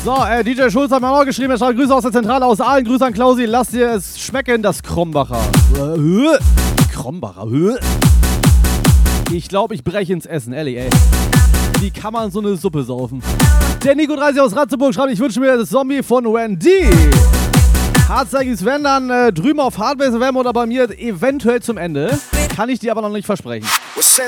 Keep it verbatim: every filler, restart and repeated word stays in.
So, äh, D J Schulz hat mir auch geschrieben, er schreibt Grüße aus der Zentrale aus Aalen, Grüße an Klausi, lass dir es schmecken, das Krombacher. Äh, Krombacher, äh. Ich glaube, ich breche ins Essen, ehrlich, ey. Wie kann man so eine Suppe saufen? Der Nico dreißig aus Ratzeburg schreibt, ich wünsche mir das Zombie von Wendy. Hardzeigis wenn dann äh, drüben auf Hardbase W M oder bei mir eventuell zum Ende. Kann ich dir aber noch nicht versprechen.